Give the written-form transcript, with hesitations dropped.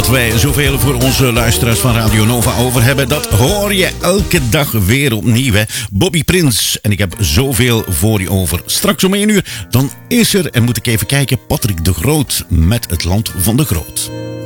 wij zoveel voor onze luisteraars van Radio Nova over hebben, dat hoor je elke dag weer opnieuw. Hè? Bobby Prins. En ik heb zoveel voor je over. Straks om 1 uur, dan is er, en moet ik even kijken, Patrick de Groot met Het Land van de Groot.